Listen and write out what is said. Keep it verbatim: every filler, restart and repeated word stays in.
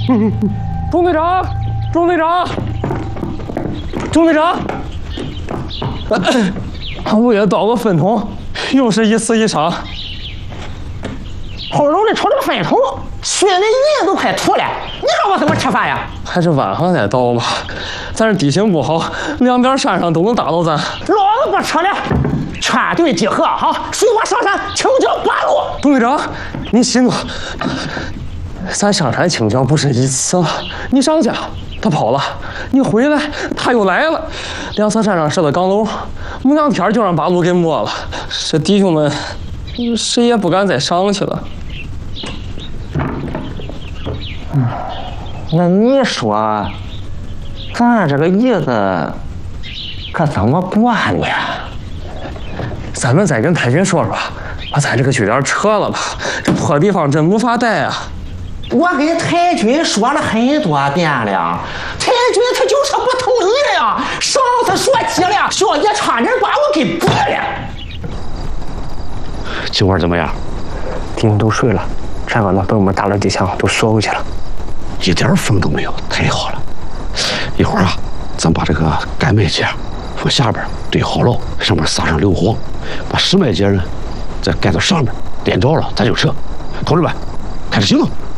钟队长，钟队长，钟队长，我也倒个粪桶，又是一死一伤。 后楼里瞅这个粪桶，血的液都快吐了，你让我怎么吃饭呀？ 还是晚上再倒吧，咱这地形不好，两边山上都能打到咱。 老子不吃了，全队集合，好，随我上山清剿八路。 钟队长，你息怒。咱上山清剿不是一次了，你上家他跑了，你回来他又来了，两侧山上设的岗楼，没两天就让八路给没了。这弟兄们谁也不敢再上去了。 嗯，那你说，咱这个日子可怎么过呢？ 咱们再跟太君说说，把咱这个据点撤了吧，这破地方真无法待啊。 我跟太君说了很多遍了，太君他就是不同意呀。上次说急了，小姐差点把我给毙了。 今晚怎么样？ 敌人都睡了，山岗呢被我们打了几枪，都缩回去了， 一点风都没有，太好了。一会儿啊，咱把这个干麦秸往下边堆好了，上面撒上硫磺，把湿麦秸呢再盖到上面，点着了咱就撤。同志们，开始行动！